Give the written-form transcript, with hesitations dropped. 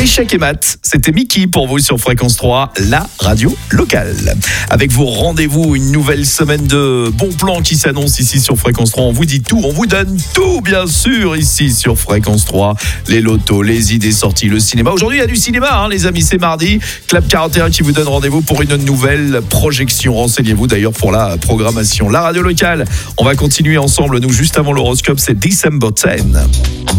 Échec et maths, c'était Mickey pour vous sur Fréquence 3, la radio locale. Avec vos rendez-vous, une nouvelle semaine de bons plans qui s'annonce ici sur Fréquence 3. On vous dit tout, on vous donne tout bien sûr ici sur Fréquence 3. Les lotos, les idées sorties, le cinéma. Aujourd'hui il y a du cinéma les amis, c'est mardi. Club 41 qui vous donne rendez-vous pour une nouvelle projection. Renseignez-vous d'ailleurs pour la programmation. La radio locale, on va continuer ensemble. Nous juste avant l'horoscope, c'est December 10.